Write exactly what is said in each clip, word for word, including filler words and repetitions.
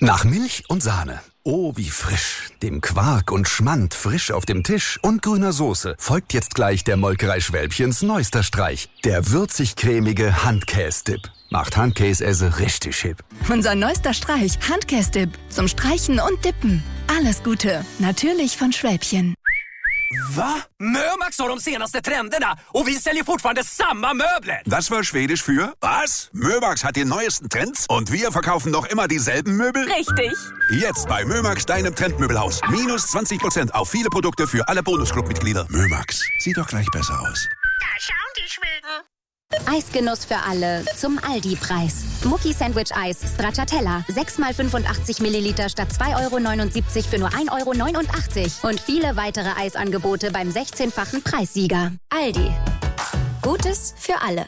Nach Milch und Sahne. Oh, wie frisch. Dem Quark und Schmand frisch auf dem Tisch und grüner Soße folgt jetzt gleich der Molkerei Schwälbchens neuester Streich. Der würzig-cremige Handkäse-Dip. Macht Handkäse richtig hip. Unser neuester Streich, Handkäse-Dip. Zum Streichen und Dippen. Alles Gute. Natürlich von Schwälbchen. Va? Mömax har de senaste trenderna och vi säljer fortfarande samma möbler. Das war Schwedisch für was? Mömax hat die neuesten Trends und wir verkaufen noch immer dieselben Möbel? Richtig. Jetzt bei Mömax, deinem Trendmöbelhaus. Minus zwanzig Prozent auf viele Produkte für alle Bonusclub-Mitglieder. Mömax, sieht doch gleich besser aus. Da schauen die Schweden. Eisgenuss für alle zum Aldi-Preis. Mucki Sandwich Eis Stracciatella. sechs mal fünfundachtzig Milliliter statt zwei Euro neunundsiebzig für nur ein Euro neunundachtzig. Und viele weitere Eisangebote beim sechzehnfachen Preissieger. Aldi. Gutes für alle.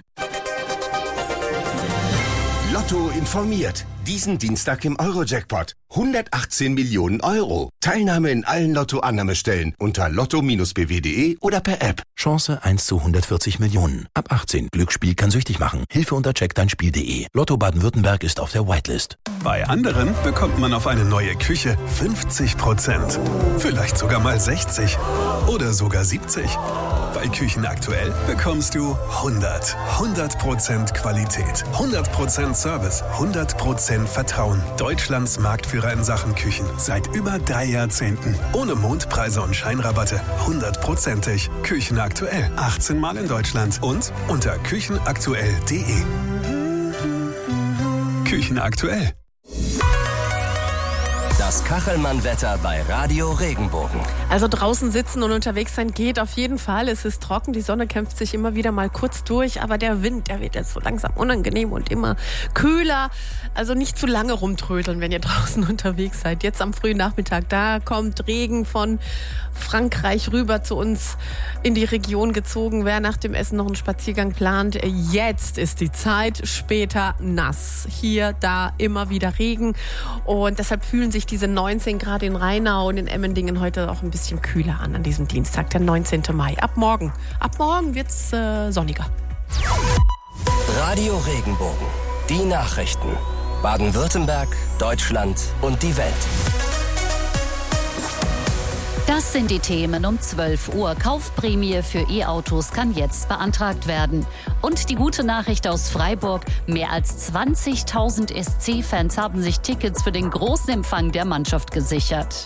Lotto informiert. Diesen Dienstag im Euro-Jackpot. hundertachtzehn Millionen Euro. Teilnahme in allen Lotto-Annahmestellen unter lotto B W punkt de oder per App. Chance eins zu hundertvierzig Millionen. Ab achtzehn. Glücksspiel kann süchtig machen. Hilfe unter check dein Spiel punkt de. Lotto Baden-Württemberg ist auf der Whitelist. Bei anderen bekommt man auf eine neue Küche fünfzig Prozent. Vielleicht sogar mal sechzig. Oder sogar siebzig. Bei Küchen aktuell bekommst du hundert. hundert Prozent Qualität. hundert Prozent Service. hundert Prozent Vertrauen. Deutschlands Marktführer in Sachen Küchen. Seit über drei Jahrzehnten. Ohne Mondpreise und Scheinrabatte. hundertprozentig. Küchen aktuell. achtzehn Mal in Deutschland. Und unter küchenaktuell punkt de. Küchen aktuell. Das Kachelmann-Wetter bei Radio Regenbogen. Also draußen sitzen und unterwegs sein geht auf jeden Fall. Es ist trocken, die Sonne kämpft sich immer wieder mal kurz durch, aber der Wind, der wird jetzt so langsam unangenehm und immer kühler. Also nicht zu lange rumtrödeln, wenn ihr draußen unterwegs seid. Jetzt am frühen Nachmittag, da kommt Regen von Frankreich rüber zu uns in die Region gezogen. Wer nach dem Essen noch einen Spaziergang plant, jetzt ist die Zeit, später nass. Hier, da immer wieder Regen und deshalb fühlen sich diese neunzehn Grad in Rheinau und in Emmendingen heute auch ein bisschen kühler an, an diesem Dienstag, der neunzehnten Mai. Ab morgen, ab morgen wird's äh, sonniger. Radio Regenbogen, die Nachrichten. Baden-Württemberg, Deutschland und die Welt. Das sind die Themen um zwölf Uhr. Kaufprämie für E-Autos kann jetzt beantragt werden. Und die gute Nachricht aus Freiburg. Mehr als zwanzigtausend S C-Fans haben sich Tickets für den großen Empfang der Mannschaft gesichert.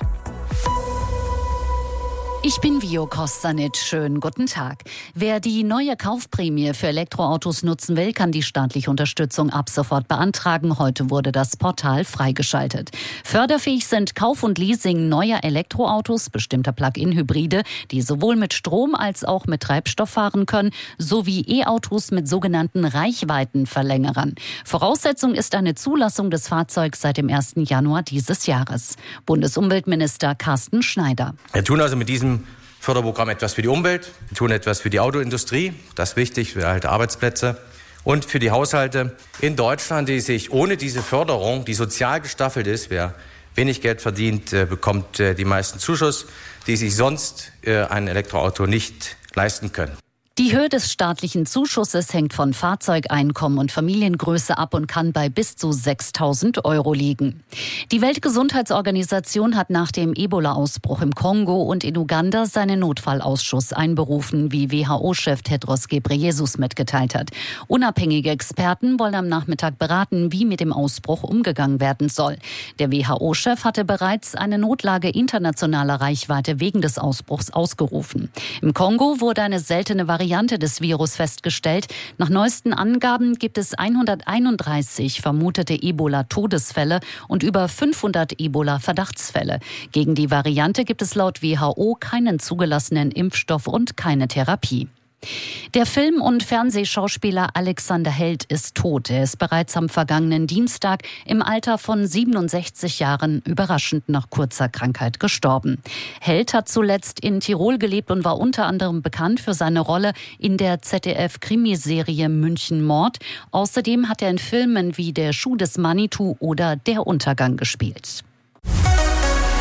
Ich bin Vio Kostanic. Schönen guten Tag. Wer die neue Kaufprämie für Elektroautos nutzen will, kann die staatliche Unterstützung ab sofort beantragen. Heute wurde das Portal freigeschaltet. Förderfähig sind Kauf und Leasing neuer Elektroautos, bestimmter Plug-in-Hybride, die sowohl mit Strom als auch mit Treibstoff fahren können, sowie E-Autos mit sogenannten Reichweitenverlängerern. Voraussetzung ist eine Zulassung des Fahrzeugs seit dem ersten Januar dieses Jahres. Bundesumweltminister Carsten Schneider. Wir tun also mit diesem Förderprogramm etwas für die Umwelt, wir tun etwas für die Autoindustrie, das ist wichtig, für alte Arbeitsplätze und für die Haushalte in Deutschland, die sich ohne diese Förderung, die sozial gestaffelt ist, wer wenig Geld verdient, bekommt die meisten Zuschuss, die sich sonst ein Elektroauto nicht leisten können. Die Höhe des staatlichen Zuschusses hängt von Fahrzeugeinkommen und Familiengröße ab und kann bei bis zu sechstausend Euro liegen. Die Weltgesundheitsorganisation hat nach dem Ebola-Ausbruch im Kongo und in Uganda seinen Notfallausschuss einberufen, wie W H O-Chef Tedros Ghebreyesus mitgeteilt hat. Unabhängige Experten wollen am Nachmittag beraten, wie mit dem Ausbruch umgegangen werden soll. Der W H O-Chef hatte bereits eine Notlage internationaler Reichweite wegen des Ausbruchs ausgerufen. Im Kongo wurde eine seltene Variante des Virus festgestellt. Nach neuesten Angaben gibt es hunderteinunddreißig vermutete Ebola-Todesfälle und über fünfhundert Ebola-Verdachtsfälle. Gegen die Variante gibt es laut W H O keinen zugelassenen Impfstoff und keine Therapie. Der Film- und Fernsehschauspieler Alexander Held ist tot. Er ist bereits am vergangenen Dienstag im Alter von siebenundsechzig Jahren überraschend nach kurzer Krankheit gestorben. Held hat zuletzt in Tirol gelebt und war unter anderem bekannt für seine Rolle in der Z D F-Krimiserie München Mord. Außerdem hat er in Filmen wie Der Schuh des Manitou oder Der Untergang gespielt.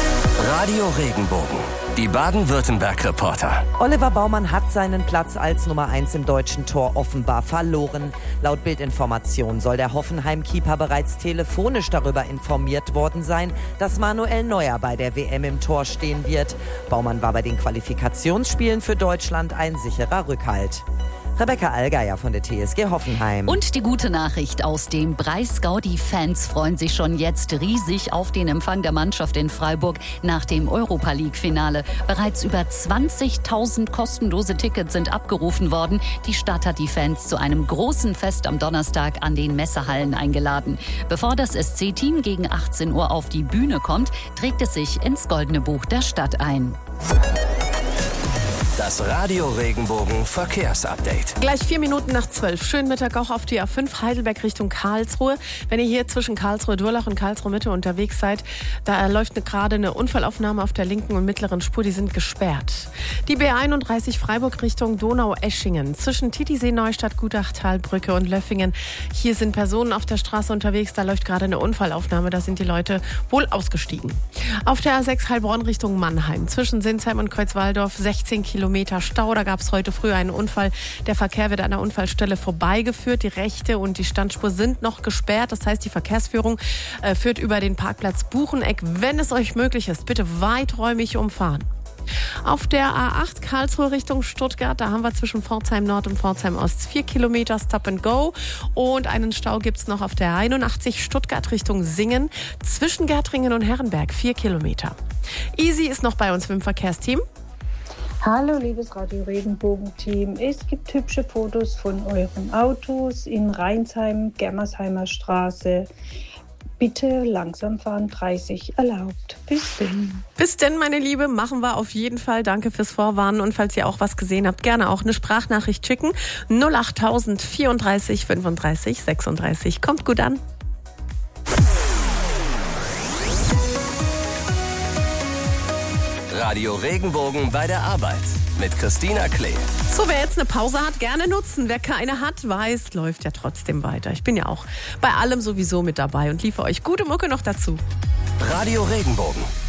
Radio Regenbogen, die Baden-Württemberg-Reporter. Oliver Baumann hat seinen Platz als Nummer eins im deutschen Tor offenbar verloren. Laut Bildinformation soll der Hoffenheim-Keeper bereits telefonisch darüber informiert worden sein, dass Manuel Neuer bei der W M im Tor stehen wird. Baumann war bei den Qualifikationsspielen für Deutschland ein sicherer Rückhalt. Rebecca Allgeier von der T S G Hoffenheim. Und die gute Nachricht aus dem Breisgau. Die Fans freuen sich schon jetzt riesig auf den Empfang der Mannschaft in Freiburg nach dem Europa-League-Finale. Bereits über zwanzigtausend kostenlose Tickets sind abgerufen worden. Die Stadt hat die Fans zu einem großen Fest am Donnerstag an den Messehallen eingeladen. Bevor das S C-Team gegen achtzehn Uhr auf die Bühne kommt, trägt es sich ins Goldene Buch der Stadt ein. Das Radio Regenbogen Verkehrsupdate. Gleich vier Minuten nach zwölf. Schönen Mittag auch auf die A fünf Heidelberg Richtung Karlsruhe. Wenn ihr hier zwischen Karlsruhe-Durlach und Karlsruhe-Mitte unterwegs seid, da läuft gerade eine Unfallaufnahme auf der linken und mittleren Spur. Die sind gesperrt. Die B einunddreißig Freiburg Richtung Donau-Eschingen. Zwischen Titisee, Neustadt, Gutachtalbrücke und Löffingen. Hier sind Personen auf der Straße unterwegs. Da läuft gerade eine Unfallaufnahme. Da sind die Leute wohl ausgestiegen. Auf der A sechs Heilbronn Richtung Mannheim. Zwischen Sinsheim und Kreuzwaldorf sechzehn Kilometer Stau. Da gab es heute früh einen Unfall. Der Verkehr wird an der Unfallstelle vorbeigeführt. Die rechte und die Standspur sind noch gesperrt. Das heißt, die Verkehrsführung äh, führt über den Parkplatz Bucheneck. Wenn es euch möglich ist, bitte weiträumig umfahren. Auf der A acht Karlsruhe Richtung Stuttgart, da haben wir zwischen Pforzheim Nord und Pforzheim Ost vier Kilometer Stop and Go. Und einen Stau gibt es noch auf der einundachtzig Stuttgart Richtung Singen. Zwischen Gärtringen und Herrenberg vier Kilometer. Easy ist noch bei uns im Verkehrsteam. Hallo liebes Radio Regenbogen-Team. Es gibt hübsche Fotos von euren Autos in Rheinsheim, Germersheimer Straße. Bitte langsam fahren, dreißig erlaubt. Bis denn. Bis denn, meine Liebe, machen wir auf jeden Fall. Danke fürs Vorwarnen. Und falls ihr auch was gesehen habt, gerne auch eine Sprachnachricht schicken. null achttausend vierunddreißig fünfunddreißig sechsunddreißig. Kommt gut an. Radio Regenbogen bei der Arbeit mit Christina Klee. So, wer jetzt eine Pause hat, gerne nutzen. Wer keine hat, weiß, läuft ja trotzdem weiter. Ich bin ja auch bei allem sowieso mit dabei und liefere euch gute Mucke noch dazu. Radio Regenbogen.